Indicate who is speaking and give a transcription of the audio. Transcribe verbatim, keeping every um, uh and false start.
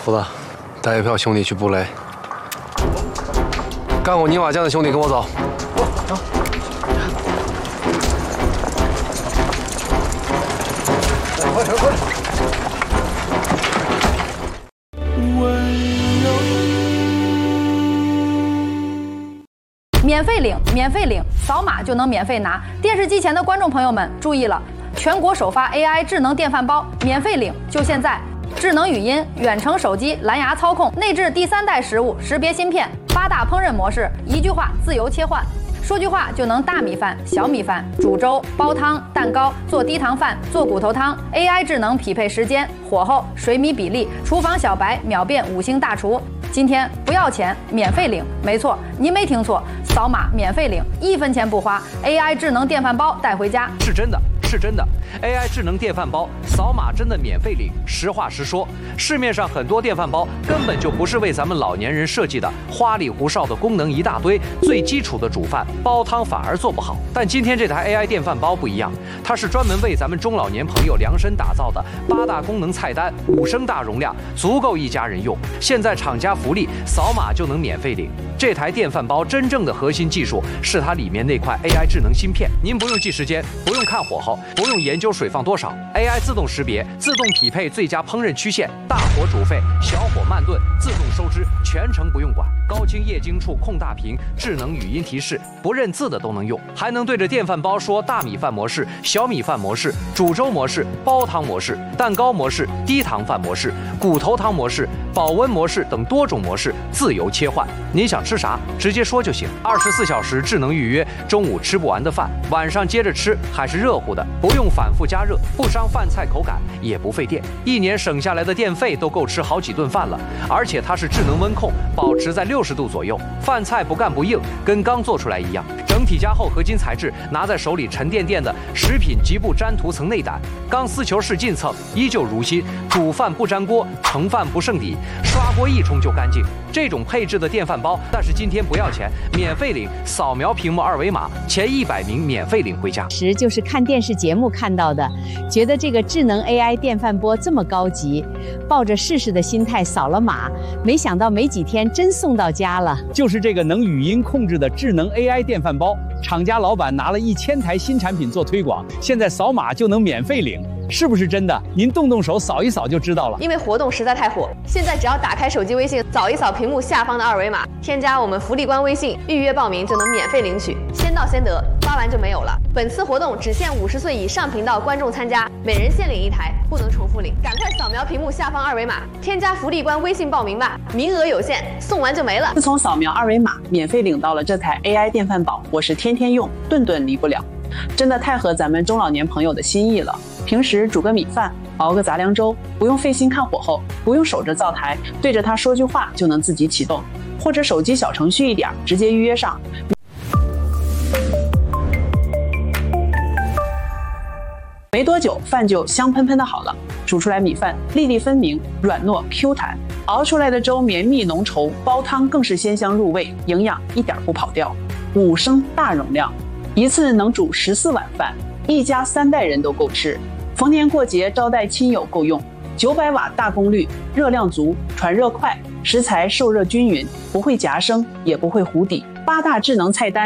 Speaker 1: 胡子，带一票兄弟去布雷。干过泥瓦匠的兄弟跟我走。走。快点，快点！
Speaker 2: 免费领，免费领，扫码就能免费拿。电视机前的观众朋友们注意了，全国首发 A I 智能电饭煲，免费领，就现在！智能语音、远程手机、蓝牙操控，内置第三代食物识别芯片，八大烹饪模式，一句话自由切换。说句话就能大米饭、小米饭、煮粥、煲汤、蛋糕、做低糖饭、做骨头汤。A I 智能匹配时间、火候、水米比例，厨房小白秒变五星大厨。今天不要钱，免费领，没错，您没听错，扫码免费领，一分钱不花 ，A I 智能电饭煲带回家，
Speaker 3: 是真的。是真的 ，A I 智能电饭煲扫码真的免费领。实话实说，市面上很多电饭煲根本就不是为咱们老年人设计的，花里胡哨的功能一大堆，最基础的煮饭煲汤反而做不好。但今天这台 A I 电饭煲不一样，它是专门为咱们中老年朋友量身打造的，八大功能菜单，五升大容量，足够一家人用。现在厂家福利，扫码就能免费领。这台电饭煲真正的核心技术是它里面那块 A I 智能芯片，您不用记时间，不用看火候。不用研究水放多少 ，A I 自动识别，自动匹配最佳烹饪曲线，大火煮沸，小火慢炖，自动收汁，全程不用管。高清液晶处控大屏，智能语音提示，不认字的都能用，还能对着电饭煲说大米饭模式、小米饭模式、煮粥模式、煲汤模式、蛋糕模式、低糖饭模式、骨头汤模式、保温模式等多种模式自由切换。您想吃啥，直接说就行。二十四小时智能预约，中午吃不完的饭，晚上接着吃还是热乎的。不用反复加热，不伤饭菜口感，也不费电，一年省下来的电费都够吃好几顿饭了。而且它是智能温控，保持在六十度左右，饭菜不干不硬，跟刚做出来一样。整体加厚合金材质，拿在手里沉甸甸的，食品极不粘涂层内胆，钢丝球式进蹭，依旧如新。煮饭不粘锅，盛饭不剩底，刷锅一冲就干净。这种配置的电饭煲，但是今天不要钱，免费领，扫描屏幕二维码，前一百名免费领回家。
Speaker 4: 时就是看电视节目看到的，觉得这个智能 A I 电饭锅这么高级，抱着试试的心态扫了码，没想到没几天真送到家了。
Speaker 5: 就是这个能语音控制的智能 A I 电饭煲，厂家老板拿了一千台新产品做推广，现在扫码就能免费领。是不是真的？您动动手扫一扫就知道了。
Speaker 6: 因为活动实在太火，现在只要打开手机微信，扫一扫屏幕下方的二维码，添加我们福利官微信，预约报名就能免费领取，先到先得，发完就没有了。本次活动只限五十岁以上频道观众参加，每人限领一台，不能重复领。赶快扫描屏幕下方二维码，添加福利官微信报名吧，名额有限，送完就没了。
Speaker 7: 自从扫描二维码免费领到了这台 A I 电饭煲，我是天天用，顿顿离不了。真的太合咱们中老年朋友的心意了。平时煮个米饭，熬个杂粮粥，不用费心看火候，不用守着灶台，对着它说句话就能自己启动，或者手机小程序一点，直接预约上。没多久，饭就香喷喷的好了。煮出来米饭粒粒分明，软糯 Q 弹，熬出来的粥绵密浓稠，煲汤更是鲜香入味，营养一点不跑掉。五升大容量，一次能煮十四碗饭，一家三代人都够吃。逢年过节招待亲友够用。九百瓦大功率，热量足，传热快，食材受热均匀，不会夹生，也不会糊底。八大智能菜单。